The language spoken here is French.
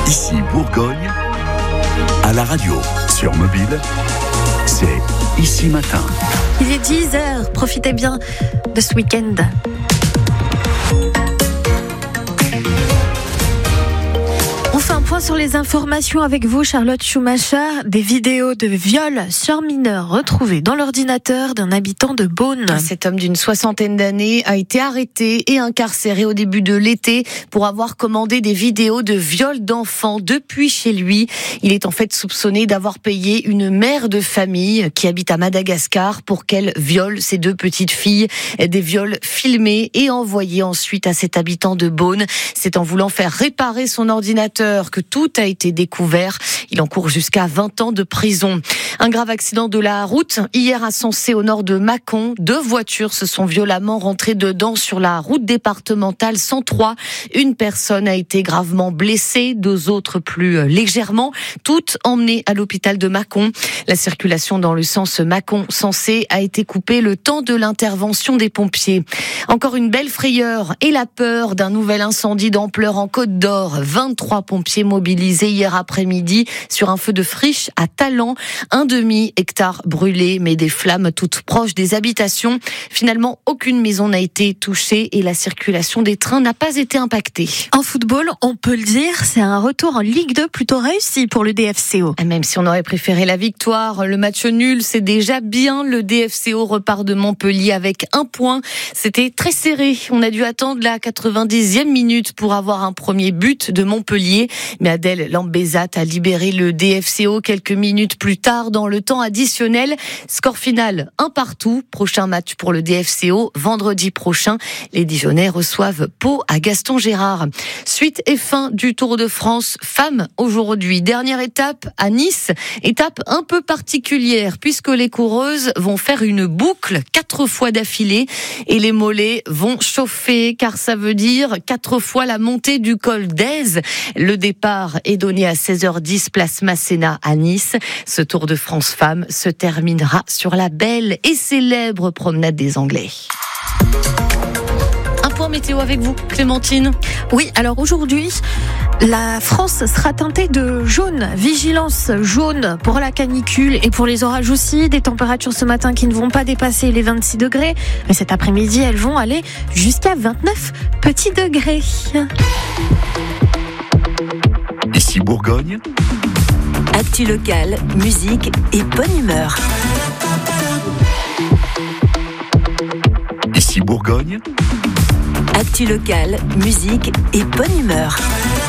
Ici Bourgogne, à la radio, sur mobile, c'est Ici Matin. Il est 10h, profitez bien de ce week-end. On fait un point sur les informations avec vous, Charlotte Schumacher. Des vidéos de viol sur mineurs retrouvées dans l'ordinateur d'un habitant de Beaune. Cet homme d'une 60aine d'années a été arrêté et incarcéré au début de l'été pour avoir commandé des vidéos de viol d'enfants depuis chez lui. Il est en fait soupçonné d'avoir payé une mère de famille qui habite à Madagascar pour qu'elle viole ses deux petites filles. Des viols filmés et envoyés ensuite à cet habitant de Beaune. C'est en voulant faire réparer son ordinateur que tout a été découvert. Il encourt jusqu'à 20 ans de prison. Un grave accident de la route. Hier à Sensé, au nord de Mâcon, 2 voitures se sont violemment rentrées dedans sur la route départementale 103. Une personne a été gravement blessée, 2 autres plus légèrement, toutes emmenées à l'hôpital de Mâcon. La circulation dans le sens Mâcon-Sensé a été coupée le temps de l'intervention des pompiers. Encore une belle frayeur et la peur d'un nouvel incendie d'ampleur en Côte d'Or. 23 pompiers mobilisés hier après-midi sur un feu de friche à Talent. Un demi-hectare brûlé, mais des flammes toutes proches des habitations. Finalement, aucune maison n'a été touchée et la circulation des trains n'a pas été impactée. En football, on peut le dire, c'est un retour en Ligue 2 plutôt réussi pour le DFCO. Même si on aurait préféré la victoire, le match nul, c'est déjà bien. Le DFCO repart de Montpellier avec 1 point. C'était très serré. On a dû attendre la 90e minute pour avoir un premier but de Montpellier. Mais Adèle Lambezat a libéré le DFCO quelques minutes plus tard dans le temps additionnel. Score final 1-1. Prochain match pour le DFCO vendredi prochain. Les Dijonnais reçoivent Pau à Gaston Gérard. Suite et fin du Tour de France femmes aujourd'hui. Dernière étape à Nice. Étape un peu particulière puisque les coureuses vont faire une boucle 4 fois d'affilée et les mollets vont chauffer car ça veut dire 4 fois la montée du col d'Aise. Le départ est donné à 16h10 place Masséna à Nice. Ce Tour de France femmes se terminera sur la belle et célèbre promenade des Anglais. Un point météo avec vous, Clémentine. Oui, alors aujourd'hui, la France sera teintée de jaune, vigilance jaune pour la canicule et pour les orages aussi. Des températures ce matin qui ne vont pas dépasser les 26 degrés. Mais cet après-midi, elles vont aller jusqu'à 29 petits degrés. Ici Bourgogne, Actu locale, musique et bonne humeur. Ici Bourgogne, Actu locale, musique et bonne humeur.